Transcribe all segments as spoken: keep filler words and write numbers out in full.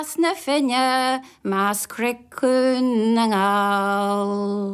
na finne mas cricún na ngáil.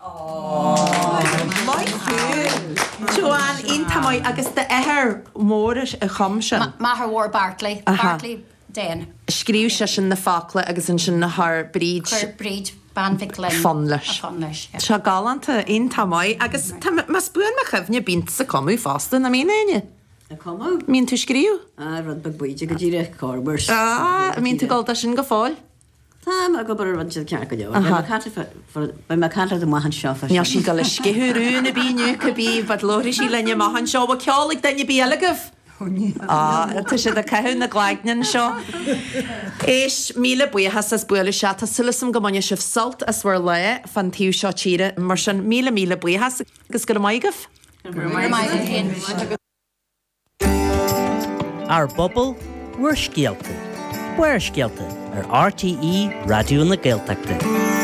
Mai cool. Joanne, in tamai agus de ehar móris a chamse. Maher War Bartley. Bartley den. Scríú se sin na fácla agus in sin na haar bríd. Cur bríd ban viclin. Fonleis. Fonleis. Se galanta in tamai agus mas buan me chefne bínt sa comú fásta na mí éine. A comú? Mín tú scríú? A rud bag buide go dtíre carbers. Ah, mín tú galta sin go fáil? Tá a go bar rud cear go deo. Ba me cantar do mahan seo. Ja sí gal sciúrú na bíú go bí bad lóri sí lenne mahan seo a ceálig danne bí elegah. Ah, tu sé a ceún na gláignan seo. Éis míle buchas as buile se tá sulasam go maine sih salt as bhar le fan tíú seo tíre mar sin míle míle buchas agus go maigah? Our bubble, we're skeelte. We're skeelte. Ar R T E Radio na Gaeltachta.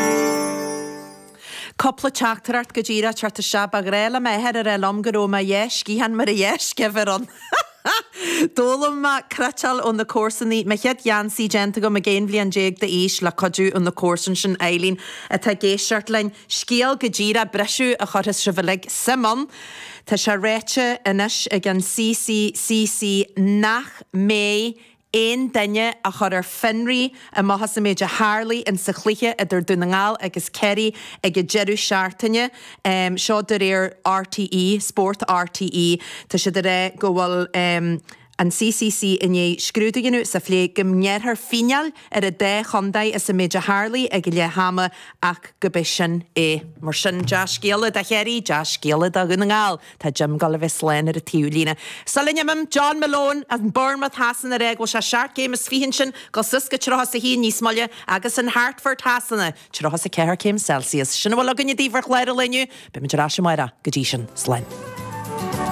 Coppla teachtarart go ddíra teartta seab a réile méhead ar elam go róma yes, gíhan mar a yes gefar Dólam ma cretal on the corsaní me chead Jansi genta go me géin bblian déag de ís le codú on the corsan sin eilín a tá géisiart lein scéal go ddíra breisiú a choras sibhalig Simon tá se réite inis ag an C C C C nach mé Ein danne a chur ar finrí a maithas sa méid a Harley in sa chluiche idir dúnaáil agus Kerry ag go jeú seaartainne um, seo de réir R T E, Sport R T E, tá si de ré go bhfuil um, an C C C inné scrúdaganú sa phlé go mnéarthar fineal ar a dé chundaid is sa méid a Harley ag go le hama ach go bis sin é. Mar sin de scéalad a chéirí, de scéalad a gúnaáil tá Jim gal a bheith sléin ar a tíúlína. Salinneamim John Malone an Bournemouth hasan a reg bhil se seart gémas fihin sin go susca trotha a hí níos molle agus an Hartford hasanna trotha a ceithar céim Celsius. Sinna bhil a gunne díomhar chléir a leniu, be me de ráise maira go dtí sin sléin.